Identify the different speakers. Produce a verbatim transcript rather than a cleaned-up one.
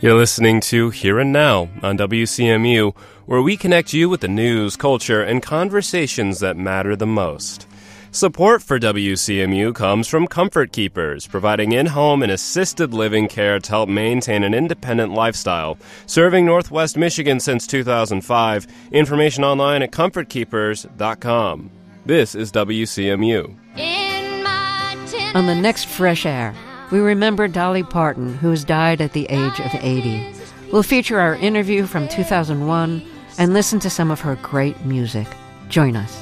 Speaker 1: You're listening to Here and Now on W C M U, where we connect you with the news, culture, and conversations that matter the most. Support for W C M U comes from Comfort Keepers, providing in-home and assisted living care to help maintain an independent lifestyle. Serving Northwest Michigan since two thousand five. Information online at comfort keepers dot com. This is W C M U.
Speaker 2: On the next Fresh Air, we remember Dolly Parton, who has died at the age of eighty. We'll feature our interview from two thousand one and listen to some of her great music. Join us.